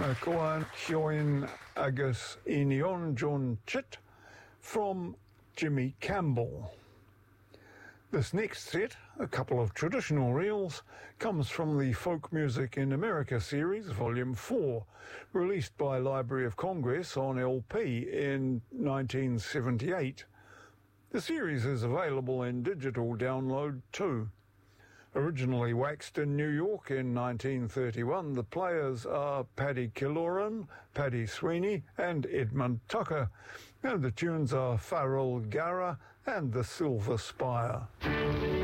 Koan Hioin Agus Inion John Chit from Jimmy Campbell. This next set, a couple of traditional reels, comes from the Folk Music in America series, Volume 4, released by Library of Congress on LP in 1978. The series is available in digital download too. Originally waxed in New York in 1931, the players are Paddy Killoran, Paddy Sweeney and Edmund Tucker, and the tunes are Farrell Gara and the Silver Spire.